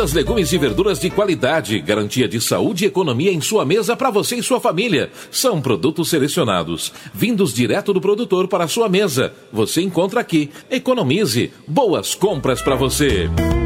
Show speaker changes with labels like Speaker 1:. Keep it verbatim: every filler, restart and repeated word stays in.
Speaker 1: Frutas, legumes e verduras de qualidade, garantia de saúde e economia em sua mesa para você e sua família. São produtos selecionados, vindos direto do produtor para a sua mesa. Você encontra aqui. Economize. Boas compras para você.